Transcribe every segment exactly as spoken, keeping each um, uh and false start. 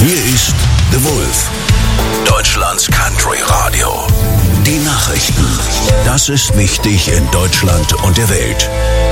Hier ist The Wolf, Deutschlands Country Radio. Die Nachrichten. Das ist wichtig in Deutschland und der Welt.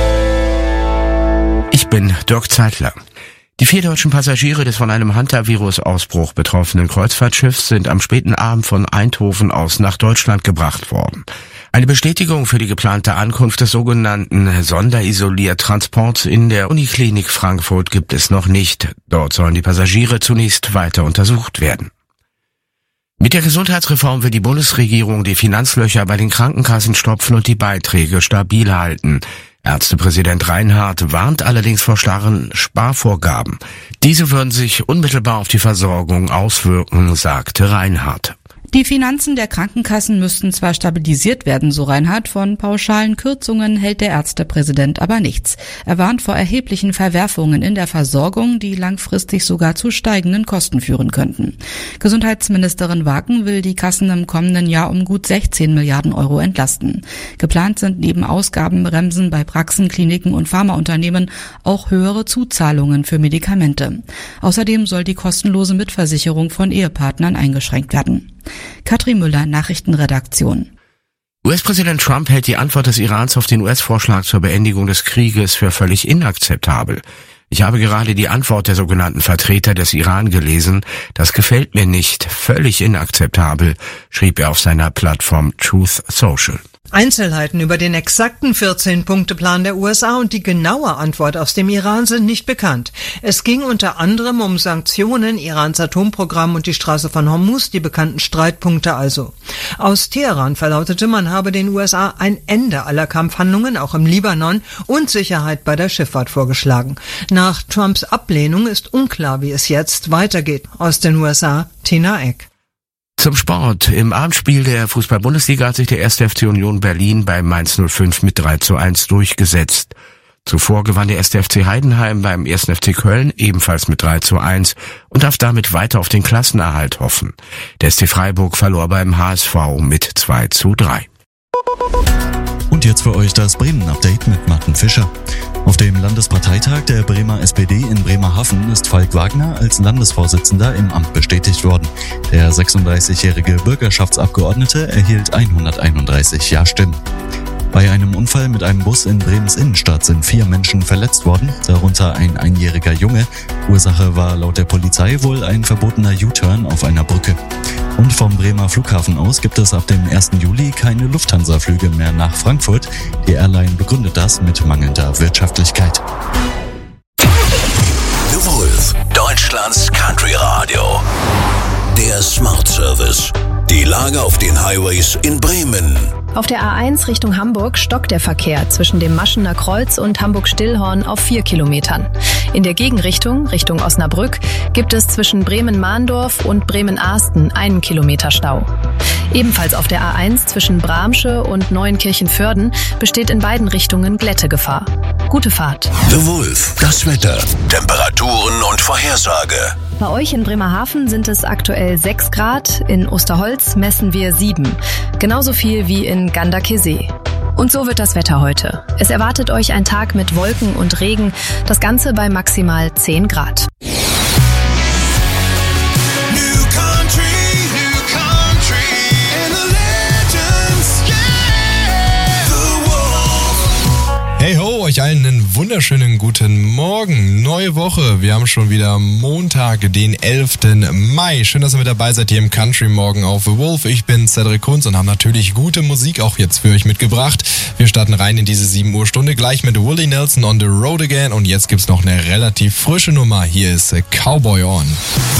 Ich bin Dirk Zeitler. Die vier deutschen Passagiere des von einem Hantavirus-Ausbruch betroffenen Kreuzfahrtschiffs sind am späten Abend von Eindhoven aus nach Deutschland gebracht worden. Eine Bestätigung für die geplante Ankunft des sogenannten Sonderisoliertransports in der Uniklinik Frankfurt gibt es noch nicht. Dort sollen die Passagiere zunächst weiter untersucht werden. Mit der Gesundheitsreform will die Bundesregierung die Finanzlöcher bei den Krankenkassen stopfen und die Beiträge stabil halten. Ärztepräsident Reinhardt warnt allerdings vor starren Sparvorgaben. Diese würden sich unmittelbar auf die Versorgung auswirken, sagte Reinhardt. Die Finanzen der Krankenkassen müssten zwar stabilisiert werden, so Reinhardt, von pauschalen Kürzungen hält der Ärztepräsident aber nichts. Er warnt vor erheblichen Verwerfungen in der Versorgung, die langfristig sogar zu steigenden Kosten führen könnten. Gesundheitsministerin Waken will die Kassen im kommenden Jahr um gut sechzehn Milliarden Euro entlasten. Geplant sind neben Ausgabenbremsen bei Praxen, Kliniken und Pharmaunternehmen auch höhere Zuzahlungen für Medikamente. Außerdem soll die kostenlose Mitversicherung von Ehepartnern eingeschränkt werden. Katrin Müller, Nachrichtenredaktion. U S-Präsident Trump hält die Antwort des Irans auf den U S-Vorschlag zur Beendigung des Krieges für völlig inakzeptabel. Ich habe gerade die Antwort der sogenannten Vertreter des Iran gelesen. Das gefällt mir nicht. Völlig inakzeptabel, schrieb er auf seiner Plattform Truth Social. Einzelheiten über den exakten vierzehn-Punkte-Plan der U S A und die genaue Antwort aus dem Iran sind nicht bekannt. Es ging unter anderem um Sanktionen, Irans Atomprogramm und die Straße von Hormuz, die bekannten Streitpunkte also. Aus Teheran verlautete, man habe den U S A ein Ende aller Kampfhandlungen, auch im Libanon, und Sicherheit bei der Schifffahrt vorgeschlagen. Nach Trumps Ablehnung ist unklar, wie es jetzt weitergeht. Aus den U S A, Tina Eck. Zum Sport. Im Abendspiel der Fußball-Bundesliga hat sich der erste F C Union Berlin bei Mainz null fünf mit drei zu eins durchgesetzt. Zuvor gewann der erste F C Heidenheim beim ersten F C Köln ebenfalls mit drei zu eins und darf damit weiter auf den Klassenerhalt hoffen. Der S C Freiburg verlor beim H S V mit zwei zu drei. Und jetzt für euch das Bremen-Update mit Martin Fischer. Auf dem Landesparteitag der Bremer S P D in Bremerhaven ist Falk Wagner als Landesvorsitzender im Amt bestätigt worden. Der sechsunddreißigjährige Bürgerschaftsabgeordnete erhielt hunderteinunddreißig Ja-Stimmen. Bei einem Unfall mit einem Bus in Bremens Innenstadt sind vier Menschen verletzt worden, darunter ein einjähriger Junge. Ursache war laut der Polizei wohl ein verbotener U-Turn auf einer Brücke. Und vom Bremer Flughafen aus gibt es ab dem ersten Juli keine Lufthansa-Flüge mehr nach Frankfurt. Die Airline begründet das mit mangelnder Wirtschaftlichkeit. The Wolf, Deutschlands Country Radio. Der Smart Service. Die Lage auf den Highways in Bremen. Auf der A eins Richtung Hamburg stockt der Verkehr zwischen dem Maschener Kreuz und Hamburg-Stillhorn auf vier Kilometern. In der Gegenrichtung, Richtung Osnabrück, gibt es zwischen Bremen-Mahndorf und Bremen-Ahsten einen Kilometer Stau. Ebenfalls auf der A eins zwischen Bramsche und Neuenkirchen-Vörden besteht in beiden Richtungen Glättegefahr. Gute Fahrt. The Wolf, das Wetter, Temperaturen und Vorhersage. Bei euch in Bremerhaven sind es aktuell sechs Grad, in Osterholz messen wir sieben. Genauso viel wie in Gandakesee. Und so wird das Wetter heute. Es erwartet euch ein Tag mit Wolken und Regen, das Ganze bei maximal zehn Grad. Hey ho, euch allen einen wunderschönen guten Morgen. Neue Woche. Wir haben schon wieder Montag, den elften Mai. Schön, dass ihr mit dabei seid hier im Country Morgen auf The Wolf. Ich bin Cedric Kunz und habe natürlich gute Musik auch jetzt für euch mitgebracht. Wir starten rein in diese sieben Uhr Stunde gleich mit Willie Nelson on the Road Again. Und jetzt gibt's noch eine relativ frische Nummer. Hier ist Cowboy On.